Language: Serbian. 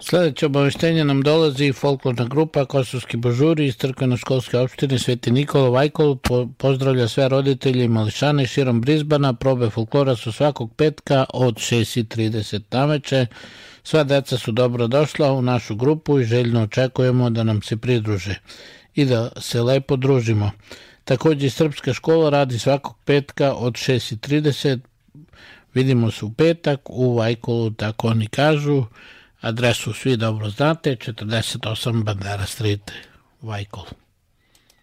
Sljedeće obaveštenje nam dolazi folklorna grupa Kosovski božuri iz crkveno-školske opštine Sveti Nikola Vajkol. Pozdravlja sve roditelje i mališane širom Brizbana. Probe folklora su svakog petka od 6:30 naveče. Sva deca su dobro došla u našu grupu i željno očekujemo da nam se pridruže i da se lepo družimo. Također i srpska škola radi svakog petka od 6:30. Vidimo se u petak u Vajkolu, tako oni kažu. Adresu svi dobro znate, 48 Bandera Street, Vajkol.